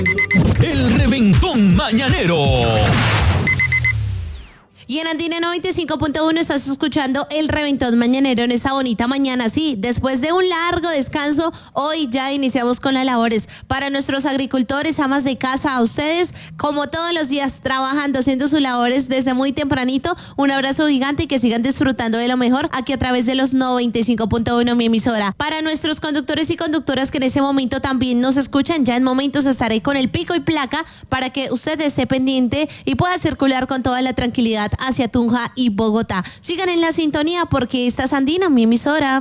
El reventón mañanero. Y en Andina 95.1 estás escuchando el reventón mañanero en esta bonita mañana. Sí, después de un largo descanso, hoy ya iniciamos con las labores. Para nuestros agricultores, amas de casa, a ustedes, como todos los días, trabajando, haciendo sus labores desde muy tempranito, un abrazo gigante y que sigan disfrutando de lo mejor aquí a través de los 95.1, mi emisora. Para nuestros conductores y conductoras que en ese momento también nos escuchan, ya en momentos estaré con el pico y placa para que usted esté pendiente y pueda circular con toda la tranquilidad hacia Tunja y Bogotá. Sigan en la sintonía porque esta es Andina, mi emisora.